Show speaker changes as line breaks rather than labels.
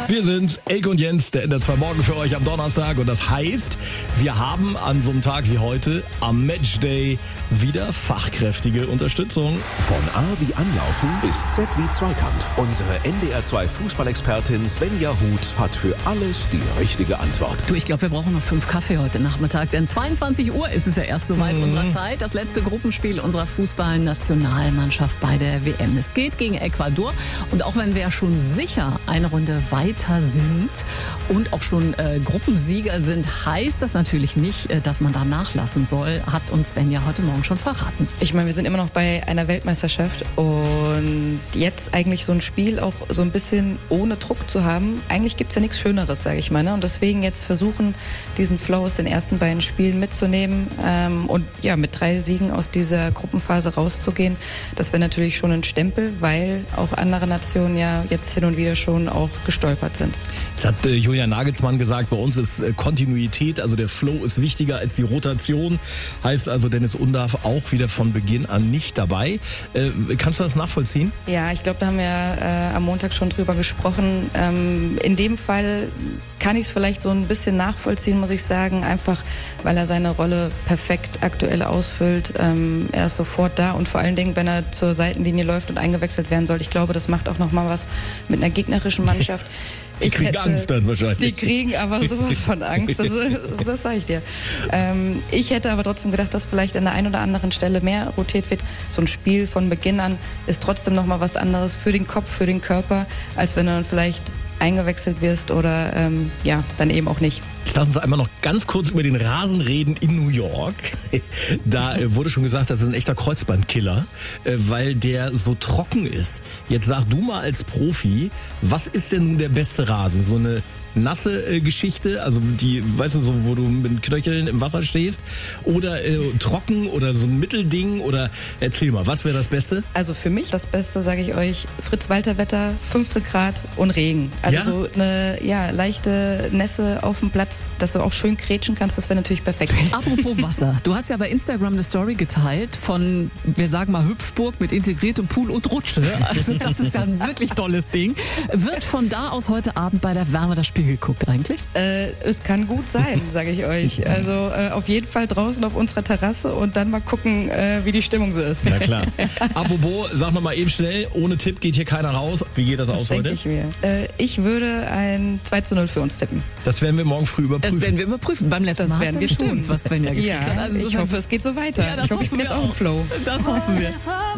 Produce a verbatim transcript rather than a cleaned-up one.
Wir sind Elke und Jens, der N D R zwei Morgen für euch am Donnerstag. Und das heißt, wir haben an so einem Tag wie heute, am Matchday, wieder fachkräftige Unterstützung.
Von A wie Anlaufen bis Z wie Zweikampf. Unsere N D R zwei Fußballexpertin Svenja Huth hat für alles die richtige Antwort.
Du, ich glaube, wir brauchen noch fünf Kaffee heute Nachmittag, denn zweiundzwanzig Uhr ist es ja erst soweit mhm. unserer Zeit. Das letzte Gruppenspiel unserer Fußballnationalmannschaft bei der W M. Es geht gegen Ecuador und auch wenn wir ja schon sicher eine Runde weiter sind und auch schon äh, Gruppensieger sind, heißt das natürlich nicht, äh, dass man da nachlassen soll, hat uns Svenja heute Morgen schon verraten.
Ich meine, wir sind immer noch bei einer Weltmeisterschaft und jetzt eigentlich so ein Spiel auch so ein bisschen ohne Druck zu haben, eigentlich gibt's ja nichts Schöneres, sage ich mal. Ne? Und deswegen jetzt versuchen, diesen Flow aus den ersten beiden Spielen mitzunehmen ähm, und ja, mit drei Siegen aus dieser Gruppenphase rauszugehen, das wäre natürlich schon ein Stempel, weil auch andere Nationen ja jetzt hin und wieder schon auch gestolpert sind.
Jetzt hat äh, Julian Nagelsmann gesagt, bei uns ist äh, Kontinuität, also der Flow ist wichtiger als die Rotation. Heißt also, Dennis Undav auch wieder von Beginn an nicht dabei. Äh, kannst du das nachvollziehen?
Ja, ich glaube, da haben wir äh, am Montag schon drüber gesprochen. Ähm, in dem Fall kann ich es vielleicht so ein bisschen nachvollziehen, muss ich sagen, einfach weil er seine Rolle perfekt aktuell ausfüllt. Ähm, er ist sofort da und vor allen Dingen, wenn er zur Seitenlinie läuft und eingewechselt werden soll. Ich glaube, das macht auch nochmal was mit einer gegnerischen Mannschaft.
Die
ich
kriegen
hätte,
Angst dann wahrscheinlich.
Die kriegen aber sowas von Angst, das, das sage ich dir. Ähm, ich hätte aber trotzdem gedacht, dass vielleicht an der einen oder anderen Stelle mehr rotiert wird. So ein Spiel von Beginn an ist trotzdem nochmal was anderes für den Kopf, für den Körper, als wenn du dann vielleicht eingewechselt wirst oder ähm, ja, dann eben auch nicht.
Lass uns einmal noch ganz kurz über den Rasen reden in New York. Da äh, wurde schon gesagt, das ist ein echter Kreuzbandkiller, äh, weil der so trocken ist. Jetzt sag du mal als Profi, was ist denn nun der beste Rasen? So eine nasse äh, Geschichte, also die, weißt du, so wo du mit Knöcheln im Wasser stehst, oder äh, trocken oder so ein Mittelding, oder erzähl mal, was wäre das Beste?
Also für mich das Beste, sage ich euch, Fritz-Walter-Wetter, fünfzehn Grad und Regen. Also
ja?
so eine ja, leichte Nässe auf dem Platz, dass du auch schön kretschen kannst, das wäre natürlich perfekt.
Apropos Wasser, du hast ja bei Instagram eine Story geteilt von, wir sagen mal, Hüpfburg mit integriertem Pool und Rutsche. Also das ist ja ein wirklich tolles Ding. Wird von da aus heute Abend bei der Wärme das Spiel geguckt eigentlich?
Äh, es kann gut sein, sage ich euch. Also äh, auf jeden Fall draußen auf unserer Terrasse und dann mal gucken, äh, wie die Stimmung so ist.
Na klar. Apropos, sag noch mal eben schnell, ohne Tipp geht hier keiner raus. Wie geht das, das aus heute?
Ich, mir. Äh, ich würde ein zwei zu null für uns tippen.
Das werden wir morgen früh überprüfen.
Das werden wir überprüfen. Beim letzten
das
Mal
werden wir
bestimmt,
tun.
was Svenja getippt
ja,
hat. Also
ich hoffe, es geht so weiter.
Ja, das
ich hoffe, ich bin jetzt auch im Flow.
Das hoffen wir.